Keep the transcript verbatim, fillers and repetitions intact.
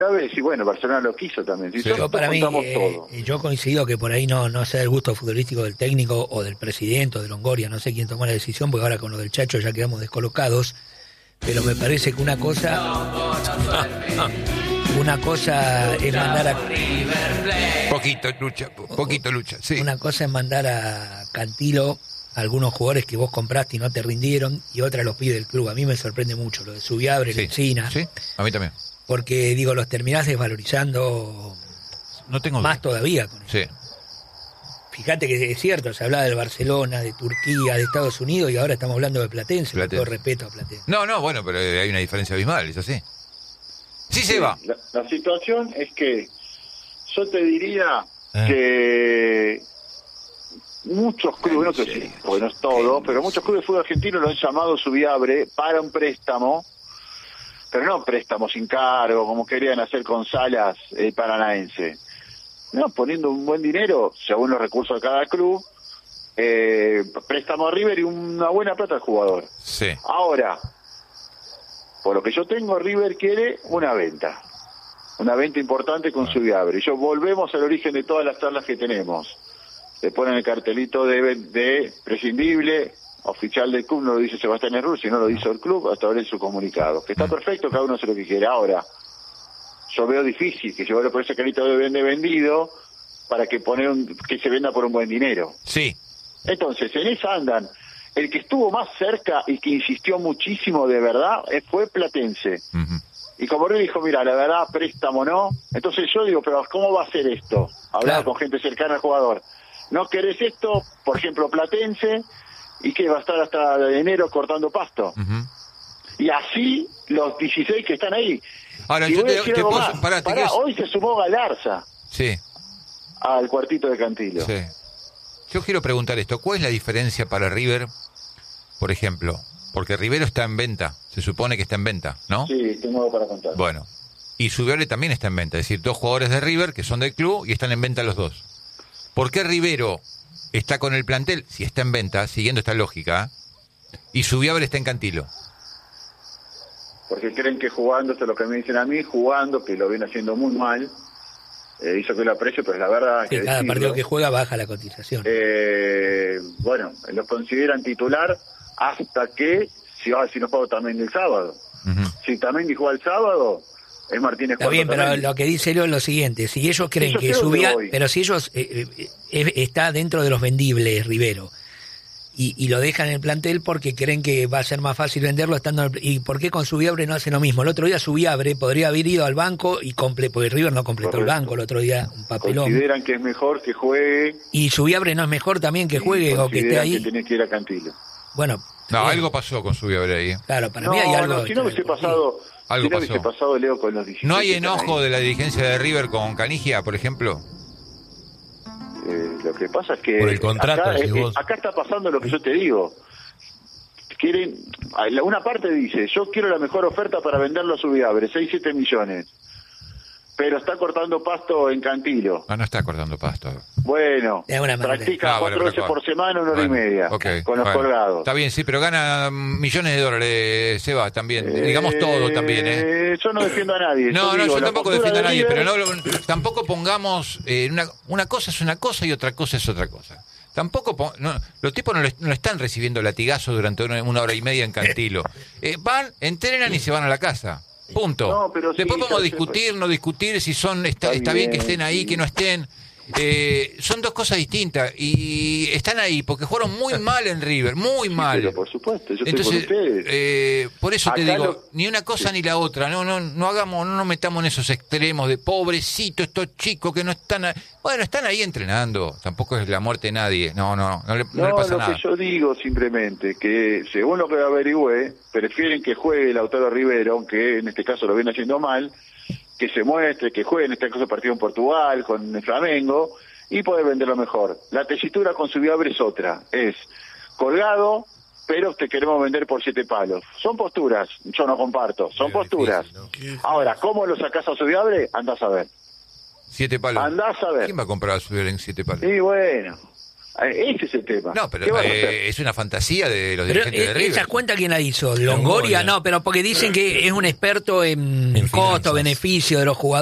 y bueno, Barcelona lo quiso también. Si Sí. nosotros Yo, para mí, todo. eh, yo coincido que por ahí no, no sea el gusto futbolístico del técnico o del presidente o de Longoria, no sé quién tomó la decisión, porque ahora con lo del Chacho ya quedamos descolocados, pero me parece que una cosa... Una cosa es mandar a... Poquito lucha, po- poquito lucha, sí. Una cosa es mandar a Cantilo a algunos jugadores que vos compraste y no te rindieron, y otra los pide el club. A mí me sorprende mucho lo de Subiabre, Sí, Lencina, sí, a mí también. porque digo, los terminás desvalorizando No tengo duda. más todavía con eso. Sí. Fíjate que es cierto, se hablaba del Barcelona, de Turquía, de Estados Unidos, y ahora estamos hablando de Platense, Platense. con todo respeto a Platense. No, no, bueno, pero hay una diferencia abismal, es así. Sí, se va. La, la situación es que yo te diría Ah. que muchos clubes, no que sí, porque no es todo, pero muchos clubes de fútbol argentino lo han llamado Subiabre para un préstamo, pero no préstamo sin cargo, como querían hacer con Salas, el paranaense. No, poniendo un buen dinero, según los recursos de cada club, eh, préstamo a River y una buena plata al jugador. Sí. Ahora, por lo que yo tengo, River quiere una venta. Una venta importante con Subiabre. Y yo volvemos al origen de todas las charlas que tenemos. Le ponen el cartelito de, de prescindible, oficial del club, no lo dice Sebastián Errur, sino lo dice el club a través de su comunicado. Que está perfecto, cada uno hace lo que quiere. Ahora, yo veo difícil que llevarlo por ese cartelito de vende vendido para que poner un, que se venda por un buen dinero. Sí. Entonces, en esa andan. El que estuvo más cerca y que insistió muchísimo de verdad eh, fue Platense. Ujú. Y como Rey dijo, mira, la verdad, préstamo no. Entonces yo digo, pero ¿cómo va a ser esto? Hablaba Claro. con gente cercana al jugador. ¿No querés esto? Por ejemplo, Platense, y que va a estar hasta enero cortando pasto. Ujú. Y así los dieciséis que están ahí. Ahora, Y yo voy a te, decir te algo puedo... más. Pará, te Pará, quiero- hoy se sumó Galarza Sí, al cuartito de Cantilo. sí. Yo quiero preguntar esto. ¿Cuál es la diferencia para River, por ejemplo? Porque Rivero está en venta. Se supone que está en venta, ¿no? Sí, tengo algo para contar. Bueno. Y Subiabre también está en venta. Es decir, dos jugadores de River que son del club y están en venta los dos. ¿Por qué Rivero está con el plantel, si está en venta, siguiendo esta lógica, y Subiabre está en Cantilo? Porque creen que jugando, esto es lo que me dicen a mí, jugando, que lo viene haciendo muy mal, eh, hizo que lo aprecio, pero la verdad... hay Sí, que cada decirlo. partido que juega baja la cotización. Eh, bueno, los consideran titular hasta que, si, ah, si no juego también el sábado. Ujú. Si también juega el sábado, es Martínez Está Cuarto bien, pero también. lo que dice Leo es lo siguiente, si ellos creen yo que creo que subía, voy. pero si ellos eh, eh, eh, está dentro de los vendibles Rivero y, y lo dejan en el plantel porque creen que va a ser más fácil venderlo estando en el, y por qué con Subiabre no hacen lo mismo. El otro día Subiabre podría haber ido al banco y comple, porque River no completó Correcto. el banco el otro día, un papelón. Consideran que es mejor que juegue... Y Subiabre no es mejor también que juegue y o que esté consideran ahí. que tiene que ir a Cantilo. Bueno, No, bien. algo pasó con Subiabre ahí. Claro, para No, mí hay algo. no, si no hubiese extradeportivo. pasado... Algo si no hubiese pasó. pasado, Leo, con los dieciséis ¿No hay que están enojo ahí. de la dirigencia de River con Canigia, por ejemplo? Eh, lo que pasa es que Por el contrato, acá, decís eh, vos. acá está pasando lo que yo te digo. Quieren, una parte dice, yo quiero la mejor oferta para venderlo a Subiabre, seis, siete millones. Pero está cortando pasto en Cantilo. Ah, no está cortando pasto. Bueno, De alguna manera. practica Ah, bueno, cuatro pero veces con- por semana, una hora Bueno, y media, ok, con los bueno. colgados. Está bien, sí, pero gana mm, millones de dólares, Seba, también. Eh, Digamos todo también, ¿eh? Yo no defiendo a nadie. No, no, digo, yo la tampoco postura defiendo a de nadie, pero River- no, lo- tampoco pongamos... eh, una, una cosa es una cosa y otra cosa es otra cosa. Tampoco... pon- no, los tipos no, le- no están recibiendo latigazos durante una, una hora y media en Cantilo. Eh, van, entrenan y se van a la casa. Punto. No, pero sí, Después podemos ya sé, discutir, no discutir si son está, Está está bien que bien, estén ahí, sí. que no estén. Eh, son dos cosas distintas y están ahí porque jugaron muy mal en River, muy Sí, mal. pero por supuesto, yo Entonces, estoy con ustedes. eh, por eso te Acá digo, lo- ni una cosa ni la otra, no, no, no hagamos, no nos metamos en esos extremos de pobrecito estos chicos que no están, a- bueno, están ahí entrenando, tampoco es la muerte de nadie, no, no, no le, no No, le pasa lo nada. que yo digo simplemente, que según lo que averigüé, prefieren que juegue Lautaro Rivero, aunque en este caso lo viene haciendo mal, que se muestre, que juegue en este caso partido en Portugal, con el Flamengo, y poder venderlo mejor. La tesitura con Subiabre es otra, es colgado, pero te queremos vender por siete palos. Son posturas, yo no comparto, son Qué posturas. difícil, ¿no? Ahora, ¿cómo lo sacás a Subiabre? Andás a ver. Siete palos. Andás a ver. ¿Quién va a comprar a subir en siete palos? Y bueno, Ese es el tema. No, pero ¿Qué van a hacer? eh, es una fantasía de los Pero dirigentes de eh, River. ¿esas cuentas quién la hizo? ¿Longoria? Longoria. No, pero porque dicen que es un experto en, En costo, finanzas. beneficio de los jugadores.